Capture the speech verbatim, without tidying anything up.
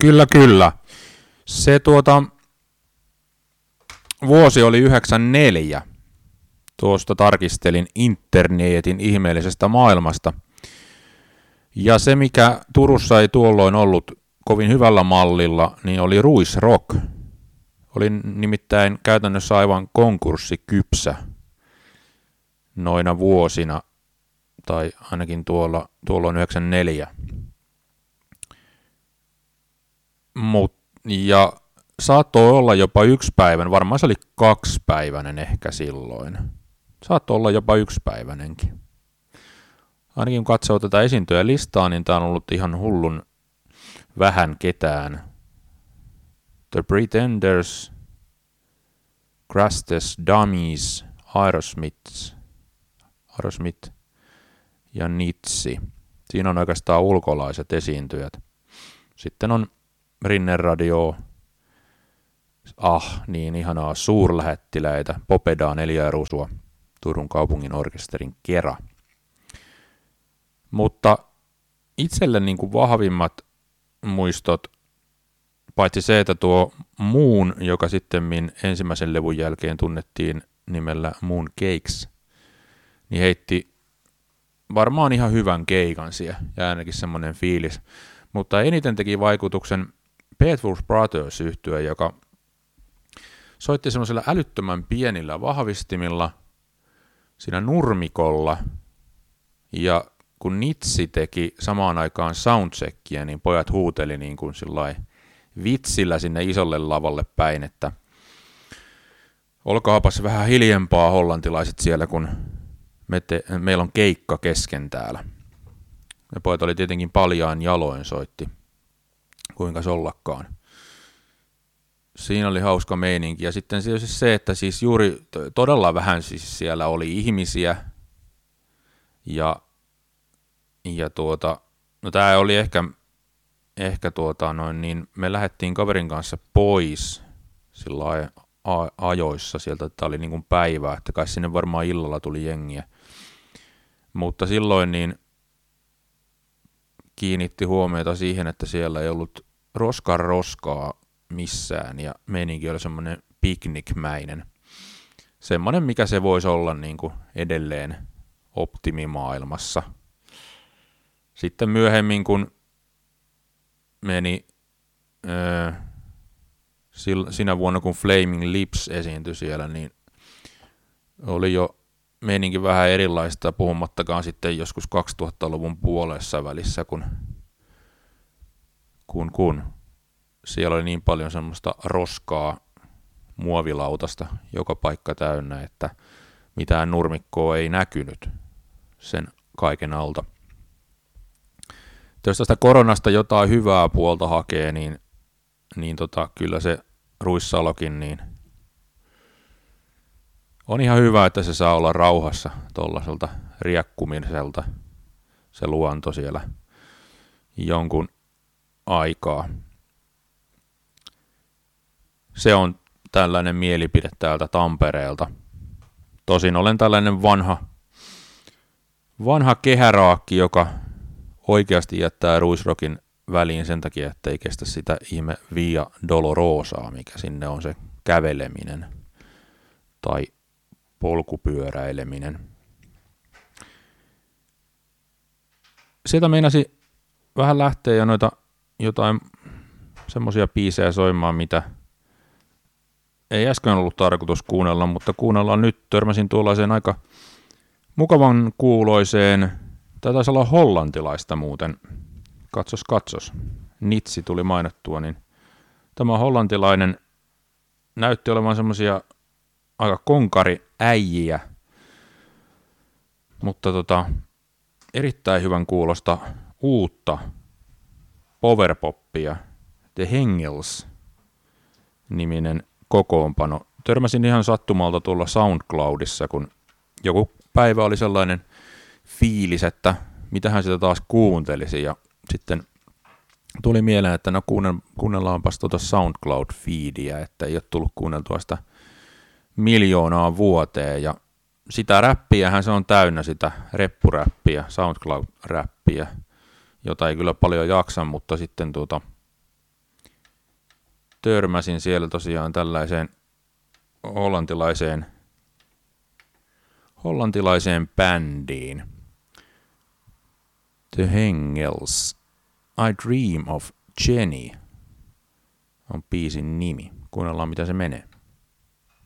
Kyllä, kyllä. Se tuota, vuosi oli yhdeksänkymmentäneljä. Tuosta tarkistelin internetin ihmeellisestä maailmasta. Ja se, mikä Turussa ei tuolloin ollut kovin hyvällä mallilla, niin oli ruisrock. Oli nimittäin käytännössä aivan konkurssikypsä noina vuosina, tai ainakin tuolla, tuolloin yhdeksänkymmentäneljä. Mut, ja saattoi olla jopa yksi päivän, varmaan se oli kaksipäiväinen ehkä silloin. Saattoi olla jopa yksipäiväinenkin. Ainakin kun katsoo tätä esiintyjälistaa, niin tää on ollut ihan hullun vähän ketään. The Pretenders, Crastes, Dummies, Aerosmith, Aerosmith ja Nitsi. Siinä on oikeastaan ulkolaiset esiintyjät. Sitten on Rinne Radio, ah niin ihanaa, suurlähettiläitä, Popedaa, Neljä ja Rusua, Turun kaupungin orkesterin Kera. Mutta itselle niin kuin vahvimmat muistot, paitsi se, että tuo Moon, joka sitten ensimmäisen levun jälkeen tunnettiin nimellä Moon Cakes, niin heitti varmaan ihan hyvän keikan siellä, ja ainakin semmoinen fiilis. Mutta eniten teki vaikutuksen Bedford Brothers -yhtye, joka soitti semmoisella älyttömän pienillä vahvistimilla siinä nurmikolla, ja kun Nitsi teki samaan aikaan soundcheckia, niin pojat huuteli niin kuin sillain vitsillä sinne isolle lavalle päin, että olkaapas vähän hiljempaa hollantilaiset siellä, kun me te, meillä on keikka kesken täällä. Ja pojat oli tietenkin paljaan jaloin soitti, kuinka ollakaan. Siinä oli hauska meininki. Ja sitten siis se, että siis juuri todella vähän siis siellä oli ihmisiä. Ja, ja tuota, no tää oli ehkä, ehkä tuota noin niin, me lähdettiin kaverin kanssa pois sillä ajoissa sieltä, että tää oli niin kuin päivää, että kai sinne varmaan illalla tuli jengiä. Mutta silloin niin kiinnitti huomiota siihen, että siellä ei ollut roskan roskaa missään, ja meininki oli semmoinen piknikmäinen. Semmoinen, mikä se voisi olla niin kuin edelleen optimimaailmassa. Sitten myöhemmin, kun meni öö, sinä vuonna, kun Flaming Lips esiintyi siellä, niin oli jo meininki vähän erilaista, puhumattakaan sitten joskus kaksituhattaluvun puolessa välissä, kun, kun, kun siellä oli niin paljon semmoista roskaa muovilautasta joka paikka täynnä, että mitään nurmikkoa ei näkynyt sen kaiken alta. Jos tästä koronasta jotain hyvää puolta hakee, niin, niin tota, kyllä se Ruissalokin niin on ihan hyvä, että se saa olla rauhassa tuollaiselta riekkumiselta se luonto siellä jonkun aikaa. Se on tällainen mielipide täältä Tampereelta. Tosin olen tällainen vanha, vanha kehäraakki, joka oikeasti jättää ruisrokin väliin sen takia, että ei kestä sitä ihme Via Dolorosaa, mikä sinne on se käveleminen tai polkupyöräileminen. Sieltä meinasi vähän lähteä jo noita jotain semmosia biisejä soimaan, mitä ei äsken ollut tarkoitus kuunnella, mutta kuunnellaan nyt. Törmäsin tuollaiseen aika mukavan kuuloiseen, tämä taisi olla hollantilaista muuten, katsos katsos, Nitsi tuli mainittua, niin tämä hollantilainen näytti olevan semmosia aika konkariäijiä, mutta tota, erittäin hyvän kuulosta uutta powerpoppia, The Hengels-niminen kokoonpano. Törmäsin ihan sattumalta tuolla SoundCloudissa, kun joku päivä oli sellainen fiilis, että mitähän sitä taas kuuntelisi, ja sitten tuli mieleen, että no kuunnellaanpas tuota SoundCloud-feediä, että ei ole tullut kuunneltua sitä miljoonaa vuoteen, ja sitä räppiähän se on täynnä, sitä reppuräppiä, SoundCloud-räppiä, jota ei kyllä paljon jaksa, mutta sitten tuota, törmäsin siellä tosiaan tällaiseen hollantilaiseen, hollantilaiseen bändiin. The Hengels, I Dream of Jenny on biisin nimi. Kuunnellaan mitä se menee.